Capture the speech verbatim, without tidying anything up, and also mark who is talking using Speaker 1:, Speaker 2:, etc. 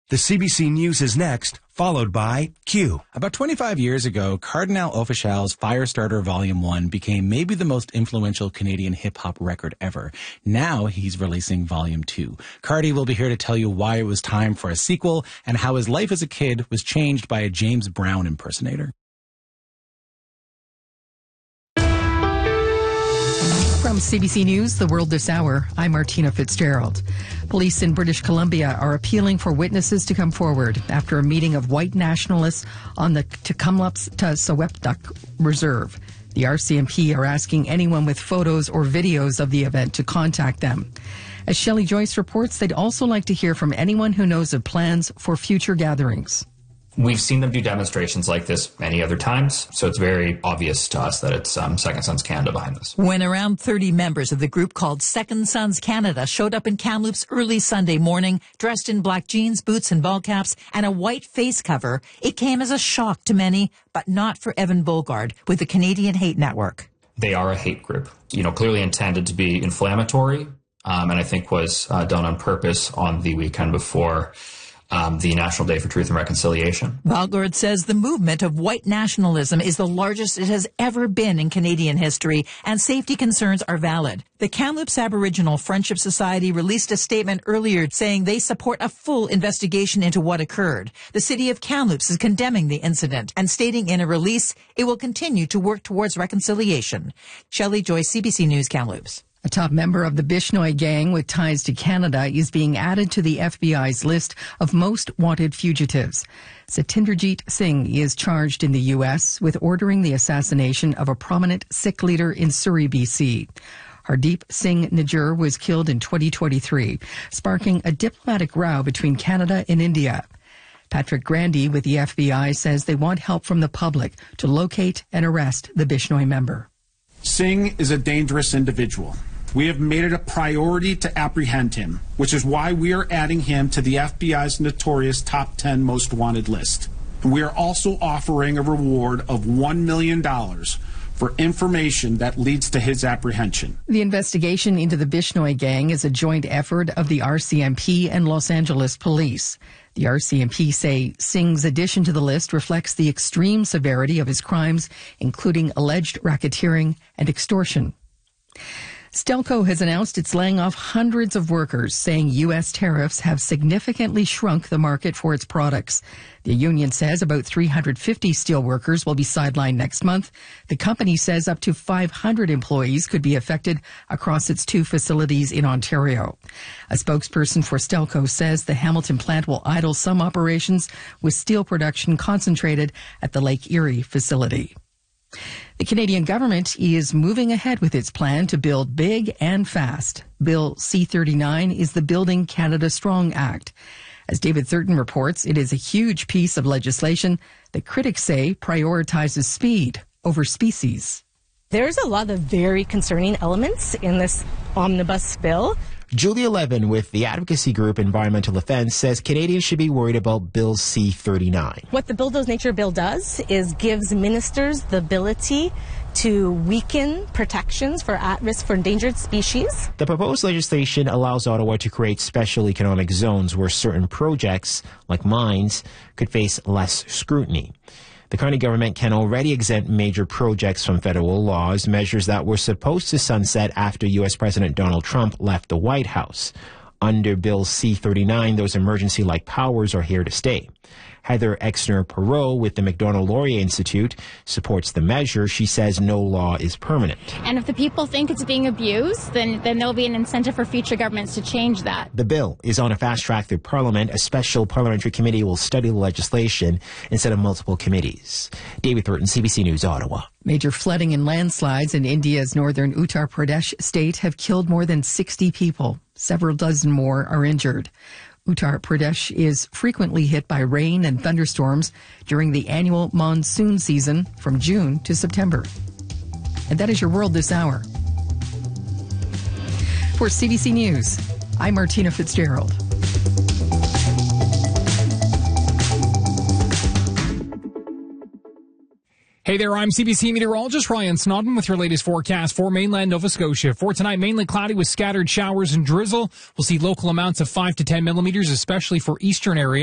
Speaker 1: The C B C News is next, followed by Q.
Speaker 2: About twenty-five years ago, Cardinal Offishal's Firestarter Volume one became maybe the most influential Canadian hip-hop record ever. Now he's releasing Volume two. Cardi will be here to tell you why it was time for a sequel and how his life as a kid was changed by a James Brown impersonator.
Speaker 3: From C B C News, The World This Hour, I'm Martina Fitzgerald. Police in British Columbia are appealing for witnesses to come forward after a meeting of white nationalists on the Tk'emlúps to Secwepemc Reserve. The R C M P are asking anyone with photos or videos of the event to contact them. As Shelley Joyce reports, they'd also like to hear from anyone who knows of plans for future gatherings.
Speaker 4: We've seen them do demonstrations like this many other times, so it's very obvious to us that it's um, Second Sons Canada behind this.
Speaker 5: When around thirty members of the group called Second Sons Canada showed up in Kamloops early Sunday morning, dressed in black jeans, boots and ball caps, and a white face cover, it came as a shock to many, but not for Evan Bogard with the Canadian Hate Network.
Speaker 4: They are a hate group, you know, clearly intended to be inflammatory, um, and I think was uh, done on purpose on the weekend before Um, the National Day for Truth and Reconciliation.
Speaker 5: Bogard says the movement of white nationalism is the largest it has ever been in Canadian history, and safety concerns are valid. The Kamloops Aboriginal Friendship Society released a statement earlier saying they support a full investigation into what occurred. The city of Kamloops is condemning the incident and stating in a release it will continue to work towards reconciliation. Shelley Joyce, C B C News, Kamloops.
Speaker 3: A top member of the Bishnoi gang with ties to Canada is being added to the F B I's list of most wanted fugitives. Satinderjeet Singh is charged in the U S with ordering the assassination of a prominent Sikh leader in Surrey, B C. Hardeep Singh Nijjar was killed in twenty twenty-three, sparking a diplomatic row between Canada and India. Patrick Grandy with the F B I says they want help from the public to locate and arrest the Bishnoi member.
Speaker 6: Singh is a dangerous individual. We have made it a priority to apprehend him, which is why we are adding him to the F B I's notorious top ten most wanted list. And we are also offering a reward of one million dollars for information that leads to his apprehension.
Speaker 3: The investigation into the Bishnoi gang is a joint effort of the R C M P and Los Angeles Police. The R C M P say Singh's addition to the list reflects the extreme severity of his crimes, including alleged racketeering and extortion. Stelco has announced it's laying off hundreds of workers, saying U S tariffs have significantly shrunk the market for its products. The union says about three hundred fifty steel workers will be sidelined next month. The company says up to five hundred employees could be affected across its two facilities in Ontario. A spokesperson for Stelco says the Hamilton plant will idle some operations, with steel production concentrated at the Lake Erie facility. The Canadian government is moving ahead with its plan to build big and fast. Bill C thirty-nine is the Building Canada Strong Act. As David Thurton reports, it is a huge piece of legislation that critics say prioritizes speed over species.
Speaker 7: There's a lot of very concerning elements in this omnibus bill.
Speaker 8: Julia Levin with the advocacy group Environmental Defense says Canadians should be worried about Bill C thirty-nine.
Speaker 7: What the Bulldoze Nature Bill does is gives ministers the ability to weaken protections for at-risk for endangered species.
Speaker 8: The proposed legislation allows Ottawa to create special economic zones where certain projects, like mines, could face less scrutiny. The county government can already exempt major projects from federal laws, measures that were supposed to sunset after U S President Donald Trump left the White House. Under Bill C thirty-nine, those emergency-like powers are here to stay. Heather Exner-Perot with the Macdonald-Laurier Institute supports the measure. She says no law is permanent.
Speaker 9: And if the people think it's being abused, then, then there'll be an incentive for future governments to change that.
Speaker 8: The bill is on a fast track through Parliament. A special parliamentary committee will study the legislation instead of multiple committees. David Thurton, C B C News, Ottawa.
Speaker 3: Major flooding and landslides in India's northern Uttar Pradesh state have killed more than sixty people. Several dozen more are injured. Uttar Pradesh is frequently hit by rain and thunderstorms during the annual monsoon season from June to September. And that is your world this hour. For C B C News, I'm Martina Fitzgerald.
Speaker 10: Hey there, I'm C B C meteorologist Ryan Snodden with your latest forecast for mainland Nova Scotia. For tonight, mainly cloudy with scattered showers and drizzle. We'll see local amounts of five to ten millimeters, especially for eastern areas.